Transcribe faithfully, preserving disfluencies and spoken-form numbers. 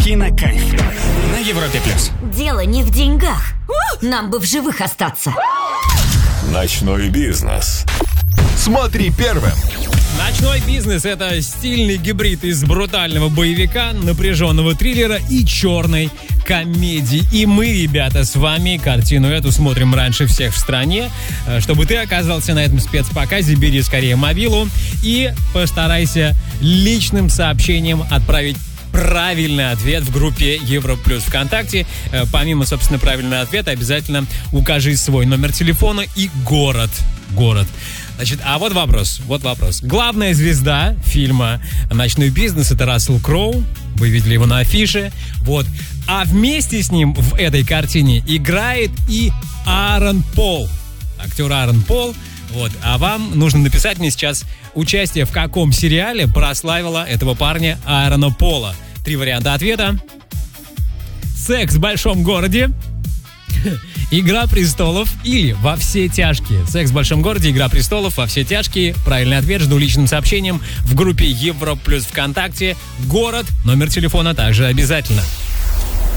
Кинокайф на Европе плюс. Дело не в деньгах. Нам бы в живых остаться. Ночной бизнес. Смотри первым. Ночной бизнес – это стильный гибрид из брутального боевика, напряженного триллера и черной комедии. И мы, ребята, с вами картину эту смотрим раньше всех в стране. Чтобы ты оказался на этом спецпоказе, бери скорее мобилу и постарайся личным сообщением отправить правильный ответ в группе Европлюс ВКонтакте. Помимо, собственно, правильного ответа, обязательно укажи свой номер телефона и город. Город. Значит, а вот вопрос, вот вопрос. Главная звезда фильма «Ночной бизнес» — это Рассел Кроу. Вы видели его на афише. Вот. А вместе с ним в этой картине играет и Аарон Пол. Актер Аарон Пол. Вот. А вам нужно написать мне сейчас, участие в каком сериале прославило этого парня Аарона Пола. Три варианта ответа. «Секс в большом городе», «Игра престолов» или «Во все тяжкие». «Секс в большом городе», «Игра престолов», «Во все тяжкие». Правильный ответ жду личным сообщением в группе Европлюс ВКонтакте. Город, номер телефона также обязательно.